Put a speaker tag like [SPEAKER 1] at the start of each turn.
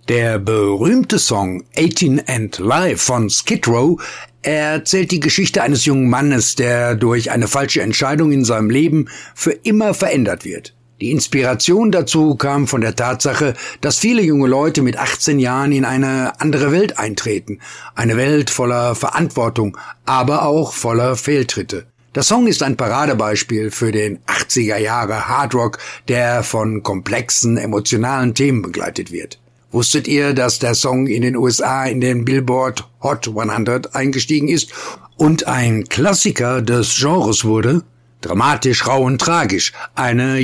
[SPEAKER 1] Der berühmte Song 18 and Live von Skid Row erzählt die Geschichte eines jungen Mannes, der durch eine falsche Entscheidung in seinem Leben für immer verändert wird. Die Inspiration dazu kam von der Tatsache, dass viele junge Leute mit 18 Jahren in eine andere Welt eintreten. Eine Welt voller Verantwortung, aber auch voller Fehltritte. Der Song ist ein Paradebeispiel für den 80er Jahre Hardrock, der von komplexen, emotionalen Themen begleitet wird. Wusstet ihr, dass der Song in den USA in den Billboard Hot 100 eingestiegen ist und ein Klassiker des Genres wurde? Dramatisch, rau und tragisch. Eine